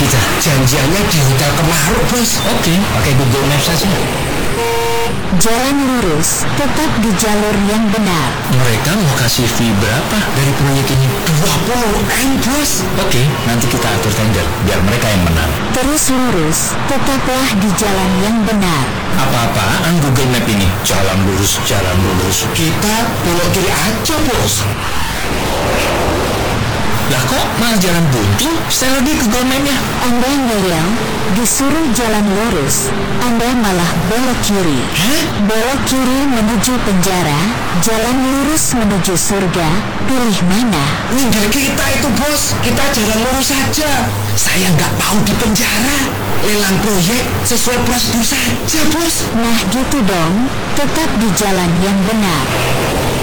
aja. Janjiannya di Hotel Kemaruk, Bos. Oke, pakai Google Maps saja. Jalan lurus, tetap di jalur yang benar. Mereka mau kasih fee berapa dari proyek ini? 20M, Bos. Oke, nanti kita atur tender biar mereka yang menang. Terus lurus, tetaplah di jalan yang benar. Apa-apaan Google Map ini? Jalan lurus, jalan lurus. Kita belok kiri aja, Bos. Lah kok malah jalan buntu? Saya lagi ke Google Map-nya. Anda ngeyel, disuruh jalan lurus, Anda malah belok kiri. Hah? Belok kiri menuju penjara, jalan lurus menuju surga, pilih mana? Enggak kita itu, Bos. Kita jalan lurus saja. Saya nggak mau di penjara. Lelang proyek sesuai prosedur saja, Bos. Nah gitu dong, tetap di jalan yang benar.